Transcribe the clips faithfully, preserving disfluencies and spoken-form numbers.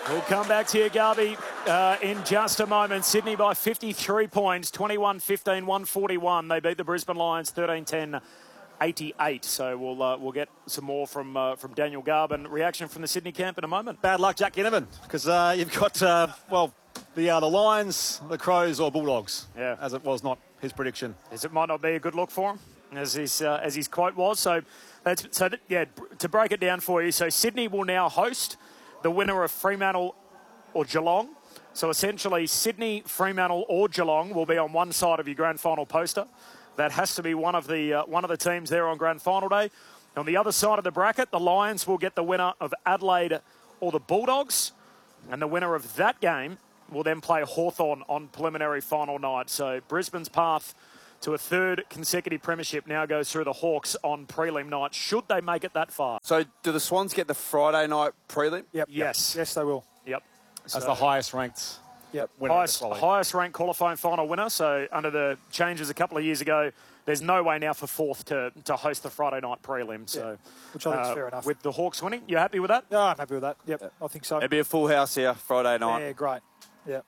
We'll come back to you, Garby, uh, in just a moment. Sydney by fifty-three points, twenty-one fifteen, one forty-one. They beat the Brisbane Lions thirteen ten, eighty-eight. So we'll uh, we'll get some more from uh, from Daniel Garby. Reaction from the Sydney camp in a moment. Bad luck, Jack Ginnivan, because uh, you've got, uh, well, the uh, the Lions, the Crows or Bulldogs, yeah. as it was not his prediction. As it might not be a good look for him, as his, uh, as his quote was. So, that's, so that, yeah, to break it down for you, so Sydney will now host the winner of Fremantle or Geelong. So essentially, Sydney, Fremantle or Geelong will be on one side of your grand final poster. That has to be one of the uh, one of the teams there on grand final day. On the other side of the bracket, the Lions will get the winner of Adelaide or the Bulldogs. And the winner of that game will then play Hawthorn on preliminary final night. So Brisbane's path to a third consecutive premiership now goes through the Hawks on prelim night, should they make it that far. So do the Swans get the Friday night prelim? Yep. Yes. Yes, they will. Yep. As So the highest ranked Yep. winner. highest, highest ranked qualifying final winner. So under the changes a couple of years ago, there's no way now for fourth to, to host the Friday night prelim. So, Yeah. Which I think is uh, fair enough. with the Hawks winning, you happy with that? Yeah, I'm happy with that. Yep, yep. I think so. It'd be a full house here Friday night. Yeah, great. Yeah.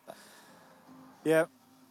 Yeah.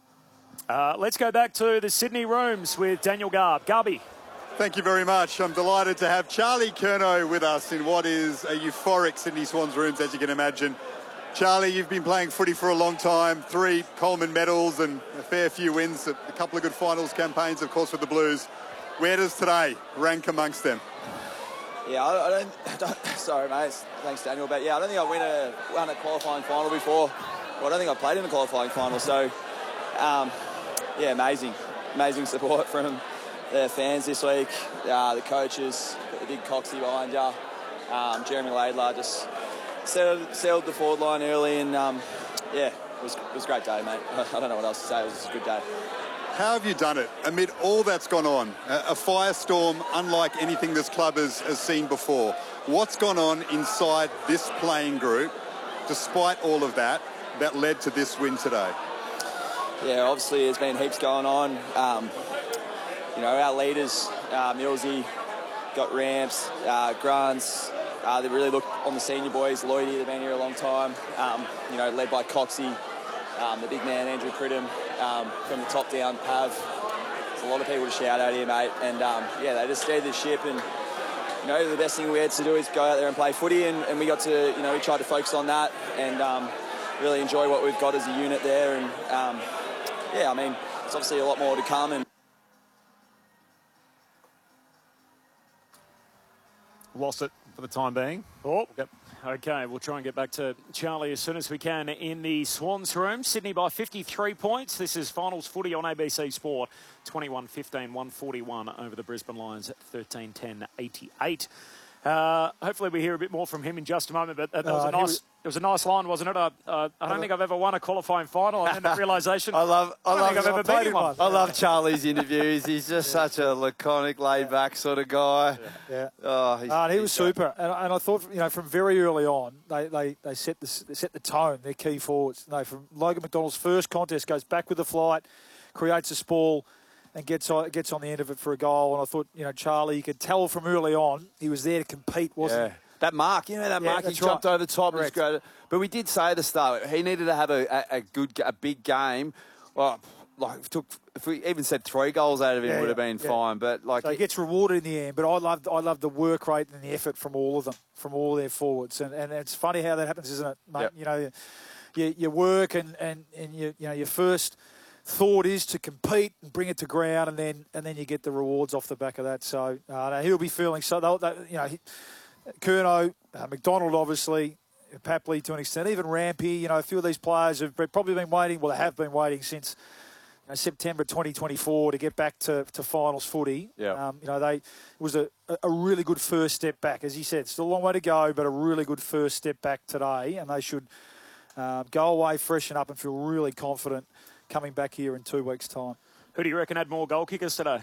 Uh, let's go back to the Sydney rooms with Daniel Garby. Garby. Thank you very much. I'm delighted to have Charlie Curnow with us in what is a euphoric Sydney Swans rooms, as you can imagine. Charlie, you've been playing footy for a long time, three Coleman medals and a fair few wins, a couple of good finals campaigns, of course, with the Blues. Where does today rank amongst them? Yeah, I I don't, I don't. Sorry, mate. Thanks, Daniel. But yeah, I don't think I win a won a qualifying final before. Well, I don't think I played in a qualifying final. So, um, yeah, amazing, amazing support from the fans this week. Uh, the coaches, got the big Coxie behind you. Um, Jeremy Laidlaw just settled, settled the forward line early, and um, yeah, it was it was a great day, mate. I don't know what else to say. It was a good day. How have you done it amid all that's gone on? A, a firestorm unlike anything this club has, has seen before. What's gone on inside this playing group, despite all of that, that led to this win today? Yeah, obviously there's been heaps going on. Um, you know, our leaders, uh, Millsy, got Ramps, uh, Grants. Uh, they really look on the senior boys. Lloydie, they've been here a long time. Um, you know, led by Coxie, um, the big man Andrew Pridham, um, from the top down. Pav. There's a lot of people to shout out here, mate. And um, yeah, they just steered the ship. And you know, the best thing we had to do is go out there and play footy. And, and we got to, you know, we tried to focus on that and um, really enjoy what we've got as a unit there. And um, yeah, I mean, it's obviously a lot more to come. And Lost it for the time being. Oh, yep. Okay, we'll try and get back to Charlie as soon as we can in the Swans room. Sydney by fifty-three points. This is finals footy on A B C Sport. twenty-one fifteen, one forty-one over the Brisbane Lions at thirteen ten, eighty-eight. Uh, hopefully we hear a bit more from him in just a moment, but that, that was Uh, a he nice... was- It was a nice line, wasn't it? I, uh, I don't think I've ever won a qualifying final. And then that realisation, I love, I, I don't love, think I've ever I played been in in one. one. I love Charlie's interviews. He's just such a laconic, laid-back sort of guy. Yeah. Oh, he's, Uh, and he was he's great. super. And, and I thought, you know, from very early on, they, they, they, set, the, they set the tone, their key forwards. You know, from Logan McDonald's first contest, goes back with the flight, creates a sprawl, and gets on, gets on the end of it for a goal. And I thought, you know, Charlie, you could tell from early on, he was there to compete, wasn't Yeah. he? That mark, you know, that Yeah, mark, he that's jumped right. over the top. And was Correct. great. But we did say at the start, he needed to have a, a, a good, a big game. Well, like, if, took, if we even said three goals out of him, Yeah, would have yeah, been yeah. fine. But, like, So he gets rewarded in the end, but I loved I loved the work rate and the effort from all of them, from all their forwards, and and it's funny how that happens, isn't it, mate? Yep. You know, you, you work and and and you you know your first thought is to compete and bring it to ground, and then and then you get the rewards off the back of that. So uh, no, he'll be feeling so. They'll, they, you know, he, Curnow, uh, McDonald, obviously. Papley to an extent, even Rampy, you know, a few of these players have probably been waiting, well, they have been waiting since you know, September twenty twenty-four to get back to, to finals footy. Yeah. Um, you know, they it was a, a really good first step back. As he said, still a long way to go, but a really good first step back today, and they should uh, go away, freshen up, and feel really confident coming back here in two weeks' time. Who do you reckon had more goal kickers today?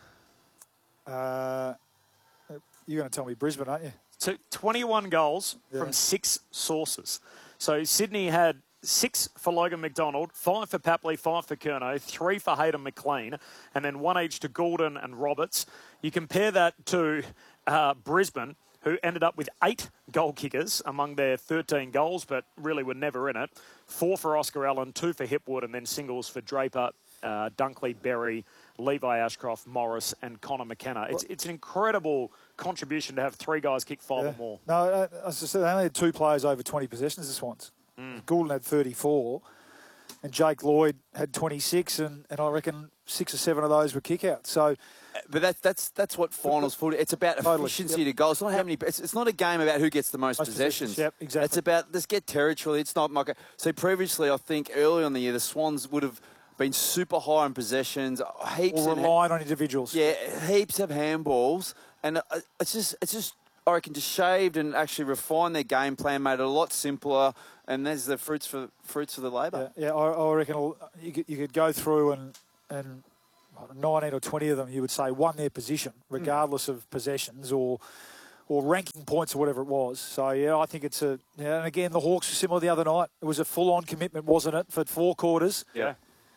Uh, you're going to tell me Brisbane, aren't you? So twenty-one goals Yeah. from six sources. So Sydney had six for Logan McDonald, five for Papley, five for Curnow, three for Hayden McLean, and then one each to Goulden and Roberts. You compare that to uh, Brisbane, who ended up with eight goal kickers among their thirteen goals, but really were never in it. Four for Oscar Allen, two for Hipwood, and then singles for Draper, uh, Dunkley, Berry, Levi Ashcroft, Morris, and Connor McKenna. It's it's an incredible contribution to have three guys kick five Yeah. or more. No, uh, as I said, they only had two players over twenty possessions, the Swans. Mm. Goulden had thirty-four, and Jake Lloyd had twenty-six, and, and I reckon six or seven of those were kick-outs. So, But that's that's that's what finals footy. It's about Totally. efficiency Yep. to goal. It's not how Yep. many. It's, it's not a game about who gets the most, Most possessions. possessions, yep, exactly. It's about let's get territory. It's not like so. Previously, I think early on the year, the Swans would have been super high in possessions, heaps or and relying on individuals. yeah, heaps of handballs, and uh, it's just it's just I reckon just shaved and actually refined their game plan, made it a lot simpler, and there's the fruits for fruits for the labour. Yeah, yeah I, I reckon you could, you could go through and and nineteen or twenty of them, you would say, won their position, regardless mm. of possessions or or ranking points or whatever it was. So, yeah, I think it's a... Yeah, and again, the Hawks were similar the other night. It was a full-on commitment, wasn't it, for four quarters? Yeah.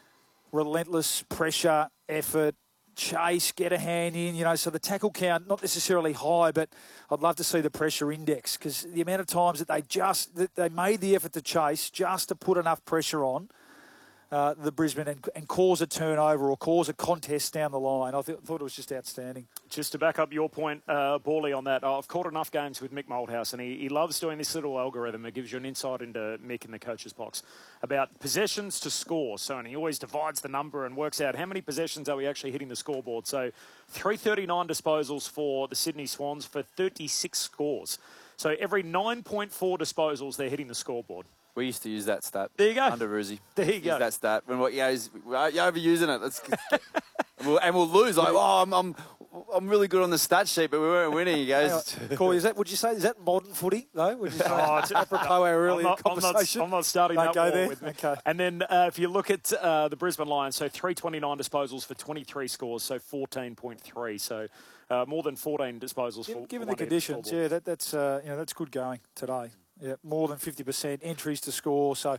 Relentless pressure, effort, chase, get a hand in, you know, so the tackle count, not necessarily high, but I'd love to see the pressure index because the amount of times that they just, that they made the effort to chase just to put enough pressure on uh, the Brisbane and, and cause a turnover or cause a contest down the line. I th- thought it was just outstanding. Just to back up your point, uh, Bawley, on that, I've caught enough games with Mick Moldhouse, and he, he loves doing this little algorithm that gives you an insight into Mick in the coach's box about possessions to score. So, and he always divides the number and works out how many possessions are we actually hitting the scoreboard. So, three thirty-nine disposals for the Sydney Swans for thirty-six scores. So, every nine point four disposals, they're hitting the scoreboard. We used to use that stat. There you go. Under Ruzi. There you Use go. that stat. When what? Yeah, he's- you're overusing it. Let's. and, we'll, and we'll lose. Like, oh, I'm, I'm, I'm really good on the stat sheet, but we weren't winning. He goes. Corey, is that, would you say, is that modern footy, though? Would you say, Oh, it's- apropos our earlier I'm not, I'm, not, conversation? I'm not starting Don't that go war there? with me. Okay. And then uh, if you look at uh, the Brisbane Lions, so three twenty-nine disposals for twenty-three scores, so fourteen point three. So uh, more than fourteen disposals for Given for the one conditions, scoreboard. yeah, that, that's uh, you know that's good going today. Yeah, more than fifty percent entries to score. So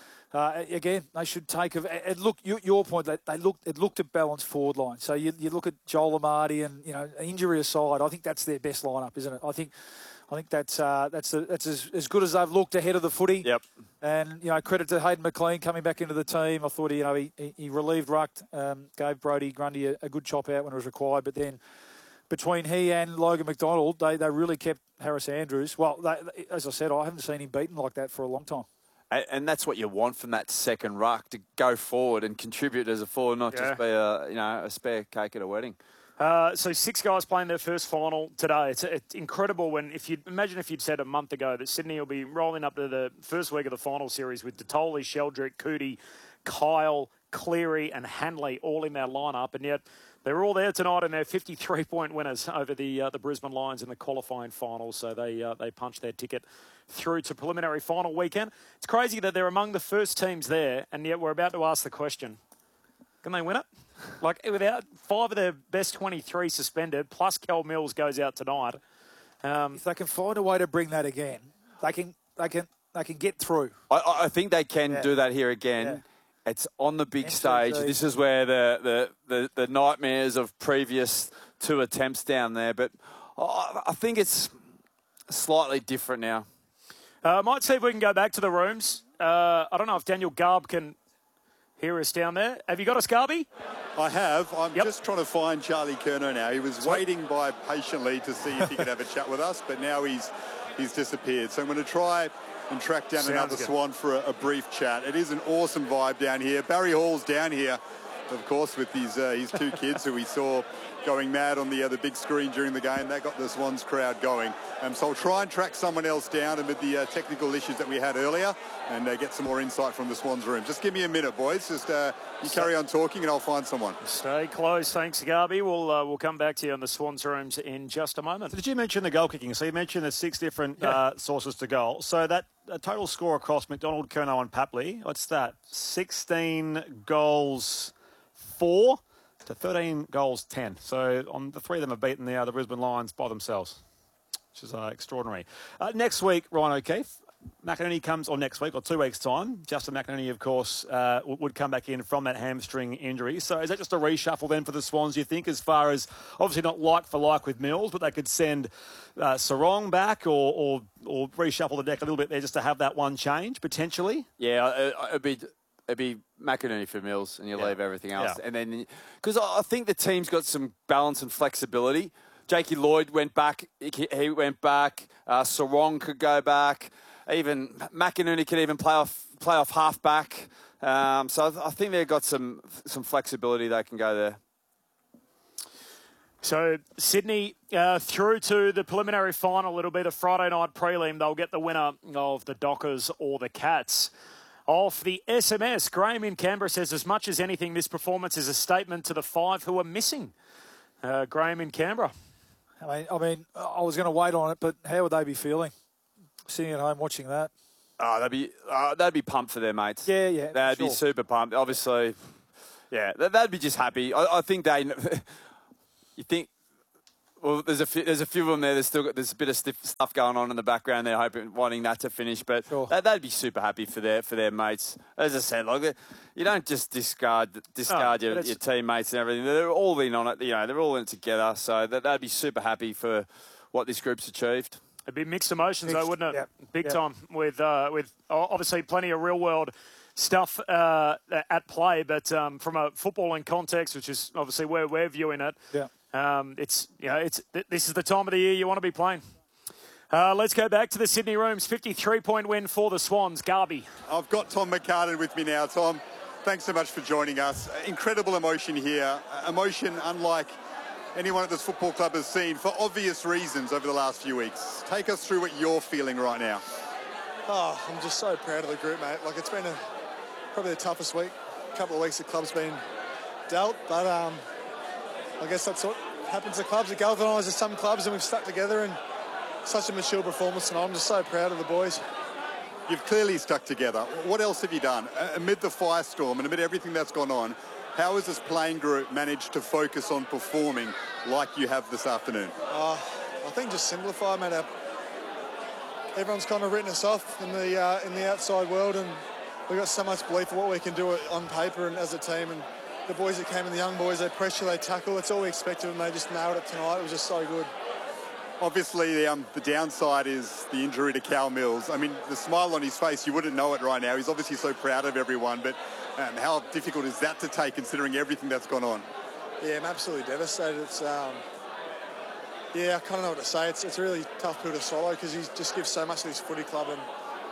uh, again, they should take of. And look, you, your point that they looked it looked at balanced forward line. So you, you look at Joel Amartey and you know injury aside, I think that's their best lineup, isn't it? I think I think that's uh, that's the, that's as, as good as they've looked ahead of the footy. Yep. And you know credit to Hayden McLean coming back into the team. I thought he, you know he, he, he relieved Ruck, um, gave Brodie Grundy a, a good chop out when it was required, but then. Between he and Logan McDonald, they, they really kept Harris Andrews. Well, they, as I said, I haven't seen him beaten like that for a long time. And, and that's what you want from that second ruck, to go forward and contribute as a forward, not Yeah. just be a you know a spare cake at a wedding. Uh, so six guys playing their first final today. It's, it's incredible when if you imagine if you'd said a month ago that Sydney will be rolling up to the first week of the final series with Detoli, Sheldrick, Cootie, Kyle, Cleary, and Hanley all in their lineup, and yet. They're all there tonight, and they're fifty-three point winners over the uh, the Brisbane Lions in the qualifying finals. So they uh, they punched their ticket through to preliminary final weekend. It's crazy that they're among the first teams there, and yet we're about to ask the question: can they win it? Like without five of their best twenty-three suspended, plus Kel Mills goes out tonight. Um, If they can find a way to bring that again, they can they can they can get through. I, I think they can Yeah. do that here again. Yeah. It's on the big M C G. stage. This is where the, the, the, the nightmares of previous two attempts down there. But I, I think it's slightly different now. uh, might see if we can go back to the rooms. Uh, I don't know if Daniel Garb can hear us down there. Have you got us, Garby? I have. I'm Yep. just trying to find Charlie Curnow now. He was waiting by patiently to see if he could have a chat with us, but now he's he's disappeared. So I'm going to try and track down Sounds another good. Swan for a, a brief chat. It is an awesome vibe down here. Barry Hall's down here, of course, with his uh, his two kids who we saw going mad on the, uh, the big screen during the game. That got the Swans crowd going. Um, so I'll try and track someone else down amid the uh, technical issues that we had earlier and uh, get some more insight from the Swans room. Just give me a minute, boys. Just uh, you carry on talking and I'll find someone. Stay close. Thanks, Garby. We'll, uh, we'll come back to you on the Swans rooms in just a moment. So did you mention the goal kicking? So you mentioned there's six different uh, sources to goal. So that uh, total score across McDonald, Curnow and Papley, what's that? sixteen goals, four to thirteen goals, ten. So on the three of them have beaten the, uh, the Brisbane Lions by themselves, which is uh, extraordinary. Uh, next week, Ryan O'Keefe, McInerney comes, or next week, or two weeks' time, Justin McInerney, of course, uh, would come back in from that hamstring injury. So is that just a reshuffle then for the Swans, you think, as far as, obviously not like for like with Mills, but they could send uh, Sarong back or, or or reshuffle the deck a little bit there just to have that one change, potentially? Yeah, it, it'd be... It'd be McInerney for Mills, and you Yeah. leave everything else. Yeah. And then, because I I think the team's got some balance and flexibility. Jakey Lloyd went back. He he went back. Uh, Sarong could go back. Even McInerney could even play off play off half back. Um, so I, I think they've got some some flexibility. They can go there. So Sydney uh, through to the preliminary final. It'll be the Friday night prelim. They'll get the winner of the Dockers or the Cats. Off the S M S, Graham in Canberra says, as much as anything, this performance is a statement to the five who are missing. Uh, Graham in Canberra. I mean, I mean, I was going to wait on it, but how would they be feeling sitting at home watching that? Oh, they'd be uh, they'd be pumped for their mates. Yeah, yeah, They'd sure. be super pumped. Obviously, yeah, they'd, they'd be just happy. I, I think they. You think. Well, there's a few, there's a few of them there. There's still got, there's a bit of stiff stuff going on in the background. They're hoping, wanting that to finish, but Sure. they, they'd be super happy for their for their mates. As I said, like you don't just discard discard Oh, your, but your it's- teammates and everything. They're all in on it. You know, they're all in it together. So that they'd be super happy for what this group's achieved. It'd be mixed emotions, though, Mixed, wouldn't it? yeah, Big yeah. time, with uh, with o- obviously plenty of real world stuff uh, at play, but um, from a footballing context, which is obviously where we're viewing it, Yeah. um, it's you know it's th- this is the time of the year you want to be playing. Uh, let's go back to the Sydney Rooms. fifty-three point win for the Swans. Garby. I've got Tom McCartan with me now. Tom, thanks so much for joining us. Incredible emotion here. Uh, Emotion unlike anyone at this football club has seen for obvious reasons over the last few weeks. Take us through what you're feeling right now. Oh, I'm just so proud of the group, mate. Like, it's been a, probably the toughest week, couple of weeks the club's been dealt, but um, I guess that's what happens to clubs. It galvanises some clubs, and we've stuck together, and such a mature performance, and I'm just so proud of the boys. You've clearly stuck together. What else have you done? A- Amid the firestorm and amid everything that's gone on, how has this playing group managed to focus on performing like you have this afternoon? Uh, I think just simplify, mate. Our- Everyone's kind of written us off in the uh, in the outside world, and we've got so much belief in what we can do on paper and as a team. And the boys that came in, the young boys, they pressure, they tackle. That's all we expected, and they just nailed it tonight. It was just so good. Obviously, the, um, the downside is the injury to Cal Mills. I mean, the smile on his face, you wouldn't know it right now. He's obviously so proud of everyone, but um, how difficult is that to take considering everything that's gone on? Yeah, I'm absolutely devastated. It's um, yeah, I kind of know what to say. It's it's a really tough pill to swallow because he just gives so much to this footy club, and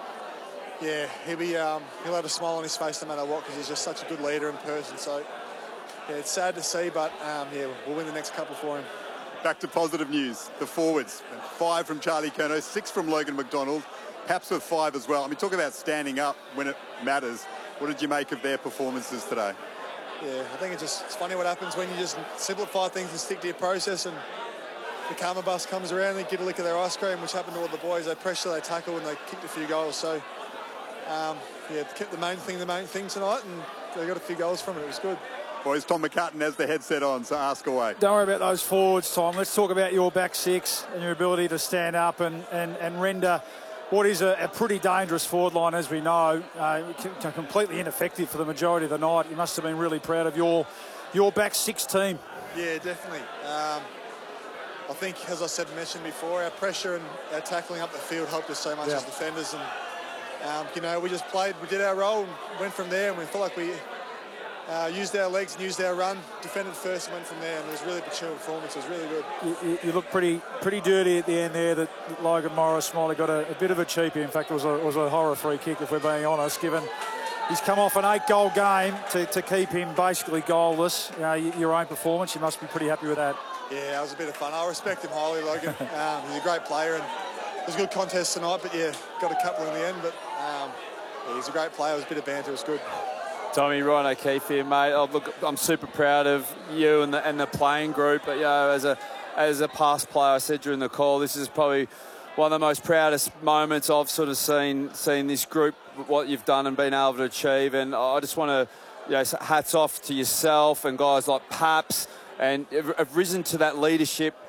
yeah, he'll be um, he'll have a smile on his face no matter what because he's just such a good leader and person. So yeah, it's sad to see, but um, yeah, we'll win the next couple for him. Back to positive news. The forwards, five from Charlie Curnow, six from Logan McDonald, Paps with five as well. I mean, talk about standing up when it matters. What did you make of their performances today? Yeah, I think it's just it's funny what happens when you just simplify things and stick to your process, and the karma bus comes around, they get a lick of their ice cream, which happened to all the boys. They pressure, they tackle, and they kicked a few goals. So, um, yeah, kept the main thing the main thing tonight, and they got a few goals from it. It was good. Boys, Tom McCartan has the headset on, so ask away. Don't worry about those forwards, Tom. Let's talk about your back six and your ability to stand up and, and, and render what is a, a pretty dangerous forward line, as we know, uh, c- completely ineffective for the majority of the night. You must have been really proud of your your back six team. Yeah, definitely. Um, I think, as I said, mentioned before, our pressure and our tackling up the field helped us so much Yeah. as defenders. And, um, you know, we just played, we did our role and went from there, and we felt like we uh, used our legs and used our run, defended first and went from there. And it was really mature performance. It was really good. You, you, you look pretty pretty dirty at the end there. That Logan Morris Smiley got a, a bit of a cheapie. In fact, it was a, it was a horror free kick, if we're being honest, given he's come off an eight-goal game to, to keep him basically goalless. You know, y- your own performance, you must be pretty happy with that. Yeah, it was a bit of fun. I respect him highly, Logan. Um, he's a great player, and it was a good contest tonight, but yeah, got a couple in the end. But um, yeah, he's a great player. It was a bit of banter. It was good. Tommy, Ryan O'Keefe here, mate. Oh, look, I'm super proud of you and the, and the playing group. But, you know, as a as a past player, I said during the call, this is probably one of the most proudest moments I've sort of seen seen this group, what you've done and been able to achieve. And I just want to, you know, hats off to yourself and guys like Paps, and have have risen to that leadership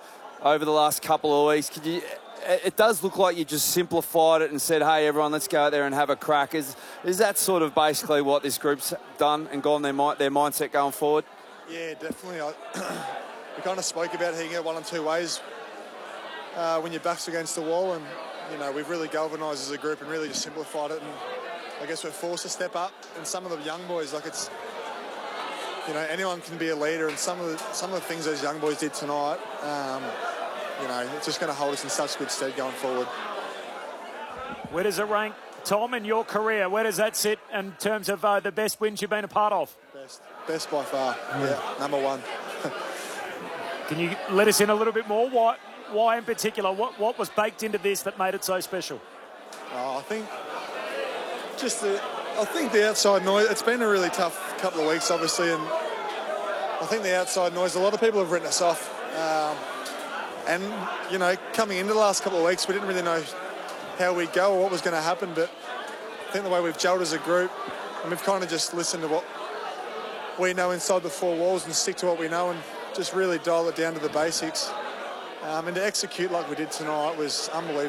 over the last couple of weeks. Could you? It does look like you just simplified it and said, "Hey, everyone, let's go out there and have a crack." Is is that sort of basically what this group's done and gone their their mindset going forward? Yeah, definitely. I, we kind of spoke about how you can get one or two ways uh, when your back's against the wall, and you know we've really galvanised as a group and really just simplified it. And I guess we're forced to step up. And some of the young boys, like it's, you know, anyone can be a leader, and some of the some of the things those young boys did tonight. Um, You know, it's just going to hold us in such good stead going forward. Where does it rank, Tom, in your career? Where does that sit in terms of uh, the best wins you've been a part of? Best, best by far. Yeah, number one. Can you let us in a little bit more? Why, why in particular? What, what was baked into this that made it so special? Oh, I think just the, I think the outside noise. It's been a really tough couple of weeks, obviously, and I think the outside noise. A lot of people have written us off. Um, And, you know, coming into the last couple of weeks, we didn't really know how we'd go or what was going to happen. But I think the way we've gelled as a group, and we've kind of just listened to what we know inside the four walls and stick to what we know and just really dial it down to the basics. Um, and to execute like we did tonight was unbelievable.